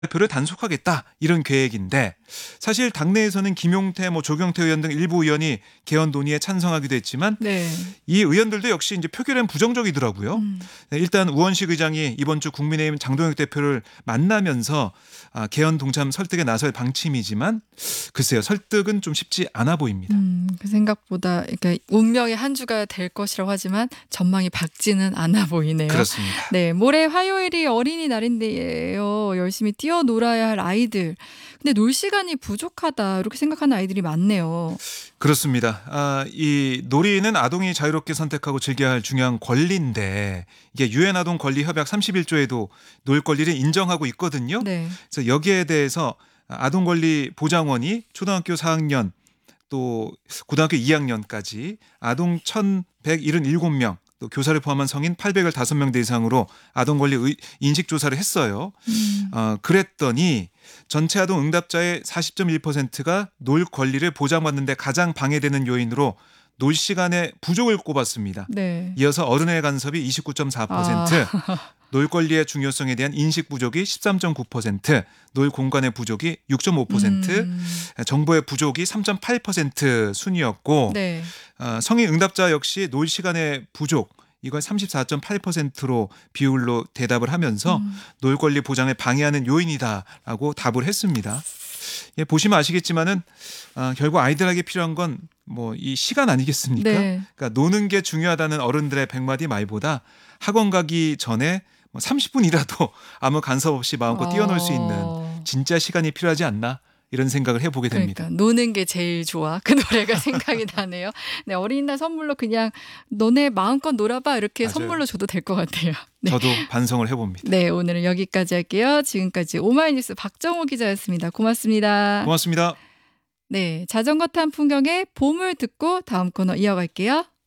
발표를 단속하겠다 이런 계획인데 사실 당내에서는 김용태, 조경태 의원 등 일부 의원이 개헌 논의에 찬성하기도 했지만 네. 이 의원들도 역시 이제 표결엔 부정적이더라고요. 일단 우원식 의장이 이번 주 국민의힘 장동혁 대표를 만나면서 개헌 동참 설득에 나설 방침이지만 글쎄요 설득은 좀 쉽지 않아 보입니다. 그 생각보다 그러니까 운명의 한 주가 될 것이라고 하지만 전망이 밝지는 않아 보이네요. 그렇습니다. 네, 모레 화요일이 어린이날인데요. 열심히 뛰어놀아야 할 아이들. 근데 놀 시간이 부족하다 이렇게 생각하는 아이들이 많네요. 그렇습니다. 이 놀이는 아동이 자유롭게 선택하고 즐겨야 할 중요한 권리인데 이게 유엔 아동 권리 협약 31조에도 놀 권리를 인정하고 있거든요. 네. 그래서 여기에 대해서 아동 권리 보장원이 초등학교 4학년 또 고등학교 2학년까지 아동 1,177명 또 교사를 포함한 성인 815명 대상으로 아동 권리 인식 조사를 했어요. 그랬더니 전체 아동 응답자의 40.1%가 놀 권리를 보장받는 데 가장 방해되는 요인으로 놀 시간의 부족을 꼽았습니다. 네. 이어서 어른의 간섭이 29.4%, 놀 권리의 중요성에 대한 인식 부족이 13.9%, 놀 공간의 부족이 6.5%, 정보의 부족이 3.8% 순이었고 네. 성인 응답자 역시 놀 시간의 부족 이걸 34.8%로 비율로 대답을 하면서 놀 권리 보장을 방해하는 요인이다라고 답을 했습니다. 예, 보시면 아시겠지만은 결국 아이들에게 필요한 건 이 시간 아니겠습니까? 네. 그러니까 노는 게 중요하다는 어른들의 100마디 말보다 학원 가기 전에 30분이라도 아무 간섭 없이 마음껏 뛰어놀 수 있는 진짜 시간이 필요하지 않나 이런 생각을 해보게 됩니다. 그러니까 노는 게 제일 좋아. 그 노래가 생각이 나네요. 네, 어린이날 선물로 그냥 너네 마음껏 놀아봐 이렇게 맞아요. 선물로 줘도 될 것 같아요. 네. 저도 반성을 해봅니다. 네, 오늘은 여기까지 할게요. 지금까지 오마이뉴스 박정호 기자였습니다. 고맙습니다. 고맙습니다. 네, 자전거 탄 풍경의 봄을 듣고 다음 코너 이어갈게요.